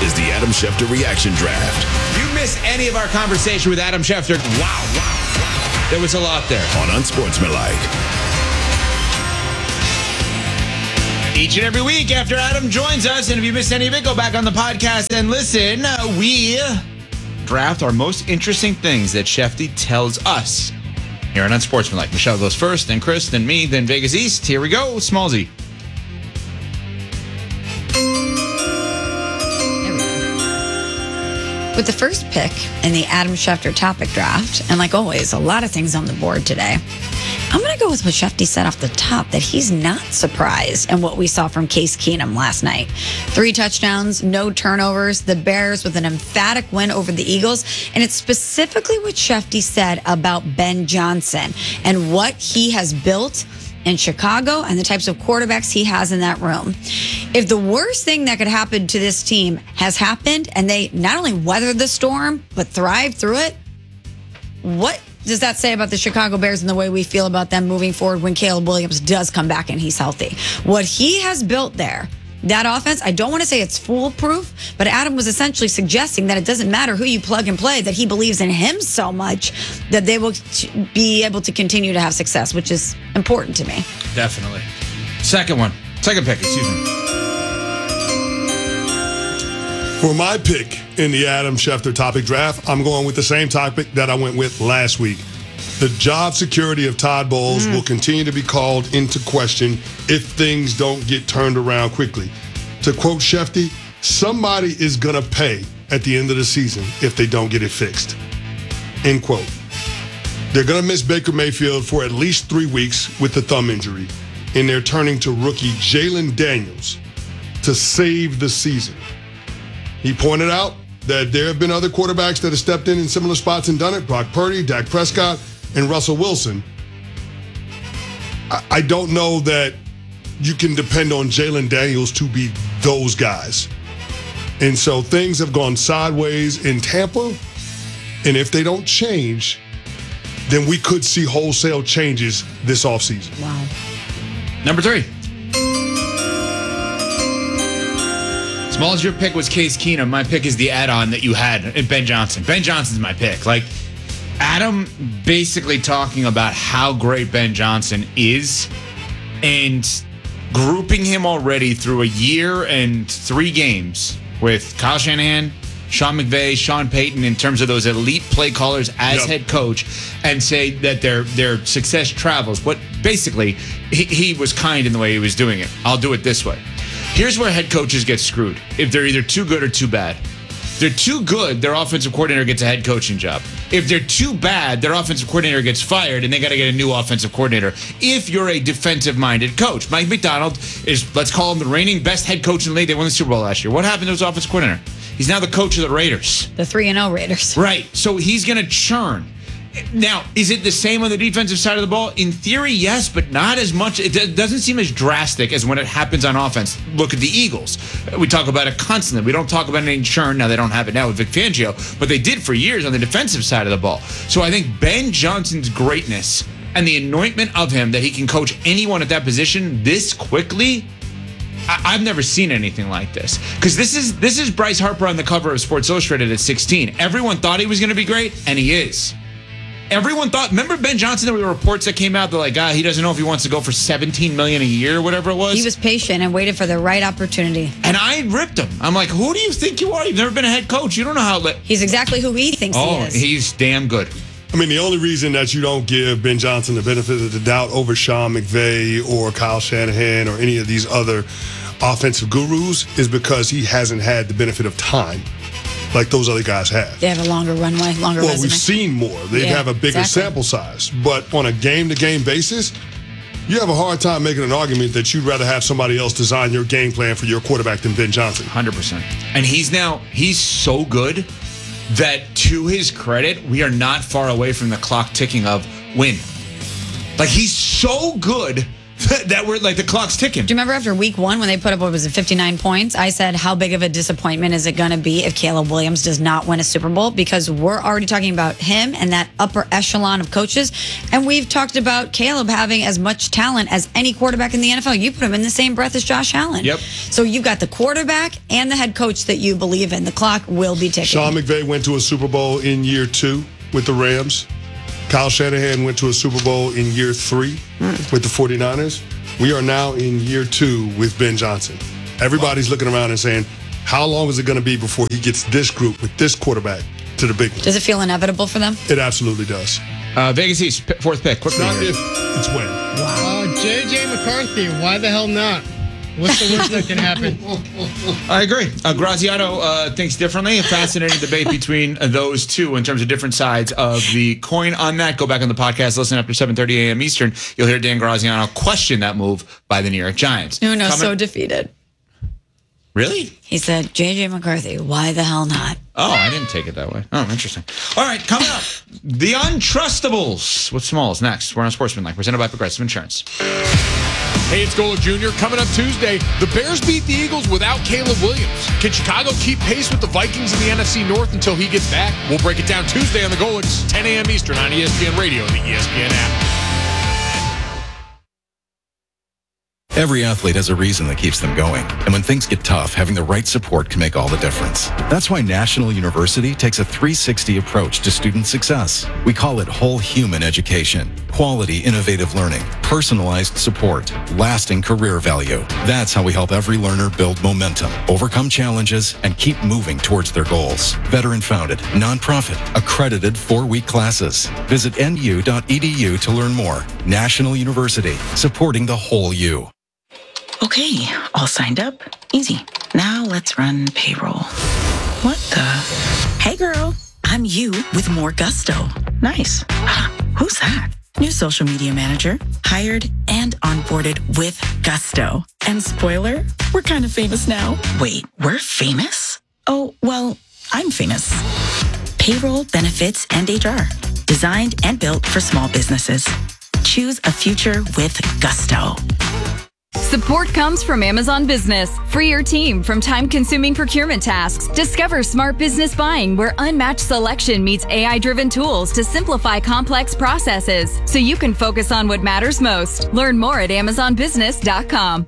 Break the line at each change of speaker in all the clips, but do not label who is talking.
is the Adam Schefter Reaction Draft.
If you missed any of our conversation with Adam Schefter, wow. There was a lot there.
On Unsportsmanlike.
Each and every week after Adam joins us, and if you missed any of it, go back on the podcast and listen. We draft our most interesting things that Shefty tells us here on Unsportsmanlike. Michelle goes first, then Chris, then me, then Vegas East. Here we go, Smallsy.
With the first pick in the Adam Schefter topic draft, and like always, a lot of things on the board today, I'm going to go with what Shefty said off the top, that he's not surprised in what we saw from Case Keenum last night. 3 touchdowns, no turnovers, the Bears with an emphatic win over the Eagles, and it's specifically what Shefty said about Ben Johnson and what he has built in Chicago and the types of quarterbacks he has in that room. If the worst thing that could happen to this team has happened and they not only weathered the storm, but thrived through it, what does that say about the Chicago Bears and the way we feel about them moving forward when Caleb Williams does come back and he's healthy? What he has built there, that offense, I don't want to say it's foolproof, but Adam was essentially suggesting that it doesn't matter who you plug and play, that he believes in him so much that they will be able to continue to have success, which is important to me.
Definitely. Second pick, excuse me.
For my pick in the Adam Schefter topic draft, I'm going with the same topic that I went with last week. The job security of Todd Bowles will continue to be called into question if things don't get turned around quickly. To quote Shefty, somebody is going to pay at the end of the season if they don't get it fixed. End quote. They're going to miss Baker Mayfield for at least 3 weeks with the thumb injury, and they're turning to rookie Jalen Daniels to save the season. He pointed out that there have been other quarterbacks that have stepped in similar spots and done it. Brock Purdy, Dak Prescott, and Russell Wilson. I don't know that you can depend on Jalen Daniels to be those guys. And so things have gone sideways in Tampa. And if they don't change, then we could see wholesale changes this offseason.
Wow.
Number 3. Small as your pick was Case Keenum, my pick is the add-on that you had in Ben Johnson. Ben Johnson's my pick. Like, Adam basically talking about how great Ben Johnson is and grouping him already through a year and 3 games with Kyle Shanahan, Sean McVay, Sean Payton in terms of those elite play callers as head coach, and say that their success travels. But basically, he was kind in the way he was doing it. I'll do it this way. Here's where head coaches get screwed if they're either too good or too bad. If they're too good, their offensive coordinator gets a head coaching job. If they're too bad, their offensive coordinator gets fired and they got to get a new offensive coordinator. If you're a defensive-minded coach, Mike Macdonald is, let's call him the reigning best head coach in the league. They won the Super Bowl last year. What happened to his offensive coordinator? He's now the coach of the Raiders.
The 3-0 Raiders.
Right. So he's going to churn. Now, is it the same on the defensive side of the ball? In theory, yes, but not as much. It doesn't seem as drastic as when it happens on offense. Look at the Eagles. We talk about it constantly. We don't talk about any churn. Now, they don't have it now with Vic Fangio, but they did for years on the defensive side of the ball. So I think Ben Johnson's greatness and the anointment of him that he can coach anyone at that position this quickly, I've never seen anything like this. Because this is Bryce Harper on the cover of Sports Illustrated at 16. Everyone thought he was going to be great, and he is. Everyone thought, remember Ben Johnson, there were reports that came out that like, he doesn't know if he wants to go for $17 million a year or whatever it was.
He was patient and waited for the right opportunity.
And I ripped him. I'm like, who do you think you are? You've never been a head coach. You don't know how.
He's exactly who he thinks he is.
He's damn good.
I mean, the only reason that you don't give Ben Johnson the benefit of the doubt over Sean McVay or Kyle Shanahan or any of these other offensive gurus is because he hasn't had the benefit of time like those other guys have.
They have a longer runway, longer resume.
We've seen more. They have a bigger sample size. But on a game-to-game basis, you have a hard time making an argument that you'd rather have somebody else design your game plan for your quarterback than Ben Johnson.
100%. And he's so good that, to his credit, we are not far away from the clock ticking of win. Like, he's so good that were like the clock's ticking.
Do you remember after week 1 when they put up, what was it, 59 points? I said, how big of a disappointment is it going to be if Caleb Williams does not win a Super Bowl? Because we're already talking about him and that upper echelon of coaches. And we've talked about Caleb having as much talent as any quarterback in the NFL. You put him in the same breath as Josh Allen.
Yep.
So you've got the quarterback and the head coach that you believe in. The clock will be ticking.
Sean McVay went to a Super Bowl in year 2 with the Rams. Kyle Shanahan went to a Super Bowl in year 3 with the 49ers. We are now in year 2 with Ben Johnson. Everybody's looking around and saying, how long is it going to be before he gets this group with this quarterback to the big one?
Does it feel inevitable for them?
It absolutely does.
Vegas East, 4th pick. Quickly
Not
here.
if, it's when.
J.J. McCarthy, why the hell not? What's the worst that can happen?
I agree. Graziano thinks differently. A fascinating debate between those two in terms of different sides of the coin on that. Go back on the podcast, listen after 7:30 a.m. Eastern. You'll hear Dan Graziano question that move by the New York Giants.
No, so defeated.
Really?
He said, J.J. McCarthy, why the hell not?
Oh, I didn't take it that way. Oh, interesting. All right, coming up, the Untrustables with Smalls next. We're on Sportsmanlike, presented by Progressive Insurance.
Hey, it's Golo Jr. Coming up Tuesday, the Bears beat the Eagles without Caleb Williams. Can Chicago keep pace with the Vikings in the NFC North until he gets back? We'll break it down Tuesday on the Golics, 10 a.m. Eastern on ESPN Radio and the ESPN app.
Every athlete has a reason that keeps them going. And when things get tough, having the right support can make all the difference. That's why National University takes a 360 approach to student success. We call it whole human education. Quality, innovative learning, personalized support, lasting career value. That's how we help every learner build momentum, overcome challenges, and keep moving towards their goals. Veteran-founded, nonprofit, accredited 4-week classes. Visit nu.edu to learn more. National University, supporting the whole you.
Okay, all signed up. Easy. Now let's run payroll. What the? Hey girl, I'm you with more gusto. Nice. Who's that? New social media manager. Hired and onboarded with gusto. And spoiler, we're kind of famous now. Wait, we're famous? Oh, well, I'm famous. Payroll, benefits, and HR. Designed and built for small businesses. Choose a future with gusto.
Support comes from Amazon Business. Free your team from time-consuming procurement tasks. Discover smart business buying where unmatched selection meets AI-driven tools to simplify complex processes so you can focus on what matters most. Learn more at amazonbusiness.com.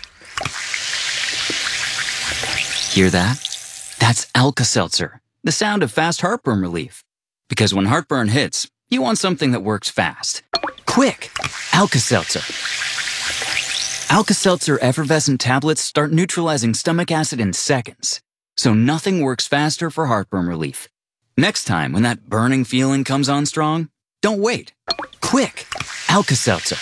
Hear that? That's Alka-Seltzer, the sound of fast heartburn relief. Because when heartburn hits, you want something that works fast. Quick! Alka-Seltzer. Alka-Seltzer effervescent tablets start neutralizing stomach acid in seconds, so nothing works faster for heartburn relief. Next time, when that burning feeling comes on strong, don't wait. Quick! Alka-Seltzer.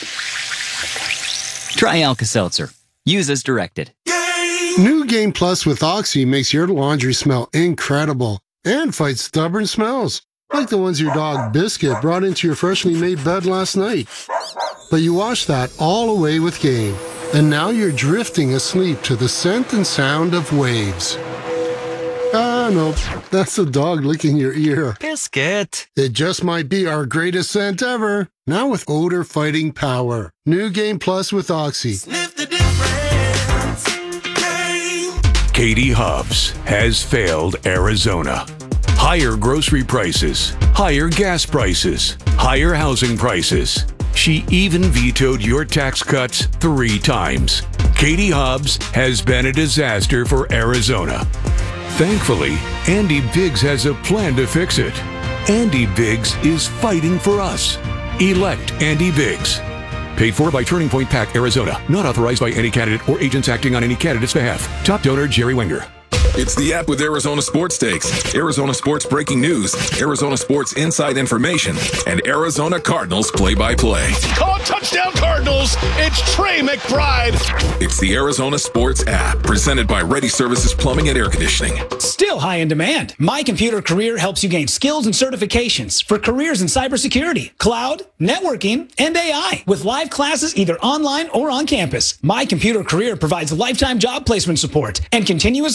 Try Alka-Seltzer. Use as directed.
New Game Plus with Oxy makes your laundry smell incredible and fights stubborn smells, like the ones your dog Biscuit brought into your freshly made bed last night. But you washed that all away with Game. And now you're drifting asleep to the scent and sound of waves. Ah, no, that's the dog licking your ear.
Biscuit.
It just might be our greatest scent ever. Now with odor-fighting power. New Game Plus with Oxy.
Sniff the difference. Katie Hubbs has failed Arizona. Higher grocery prices, higher gas prices, higher housing prices. She even vetoed your tax cuts 3 times. Katie Hubbs has been a disaster for Arizona. Thankfully, Andy Biggs has a plan to fix it. Andy Biggs is fighting for us. Elect Andy Biggs. Paid for by Turning Point PAC, Arizona. Not authorized by any candidate or agents acting on any candidate's behalf. Top donor, Jerry Wenger.
It's the app with Arizona Sports Stakes, Arizona Sports breaking news, Arizona Sports inside information, and Arizona Cardinals play-by-play.
Call touchdown Cardinals. It's Trey McBride.
It's the Arizona Sports app, presented by Ready Services Plumbing and Air Conditioning.
Still high in demand. My Computer Career helps you gain skills and certifications for careers in cybersecurity, cloud, networking, and AI with live classes either online or on campus. My Computer Career provides lifetime job placement support and continuous learning opportunities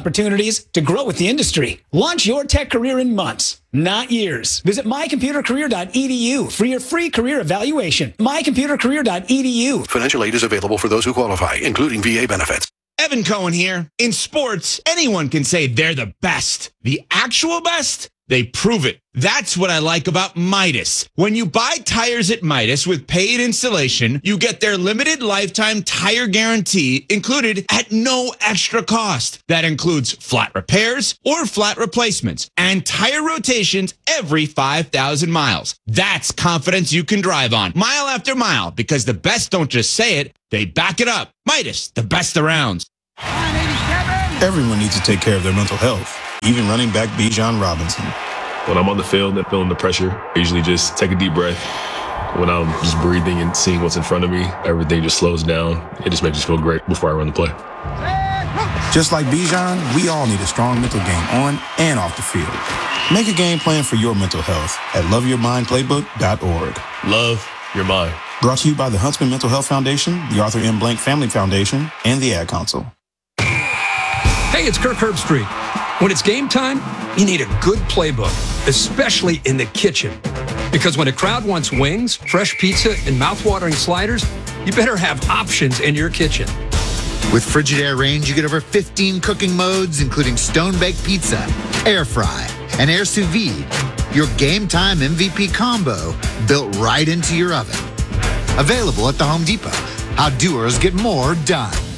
opportunities to grow with the industry. Launch your tech career in months, not years. Visit mycomputercareer.edu for your free career evaluation. mycomputercareer.edu.
Financial aid is available for those who qualify, including VA benefits.
Evan Cohen here. In sports, anyone can say they're the best. The actual best? They prove it. That's what I like about Midas. When you buy tires at Midas with paid installation, you get their limited lifetime tire guarantee included at no extra cost. That includes flat repairs or flat replacements and tire rotations every 5,000 miles. That's confidence you can drive on mile after mile, because the best don't just say it, they back it up. Midas, the best around.
Everyone needs to take care of their mental health, even running back Bijan Robinson.
When I'm on the field and feeling the pressure, I usually just take a deep breath. When I'm just breathing and seeing what's in front of me, everything just slows down. It just makes me feel great before I run the play.
Just like Bijan, we all need a strong mental game on and off the field. Make a game plan for your mental health at loveyourmindplaybook.org.
Love your mind.
Brought to you by the Huntsman Mental Health Foundation, the Arthur M. Blank Family Foundation, and the Ad Council.
Hey, it's Kirk Herbstreit. When it's game time, you need a good playbook, especially in the kitchen. Because when a crowd wants wings, fresh pizza, and mouth-watering sliders, you better have options in your kitchen.
With Frigidaire Range, you get over 15 cooking modes, including stone-baked pizza, air fry, and air sous vide. Your game time MVP combo built right into your oven. Available at the Home Depot. How doers get more done.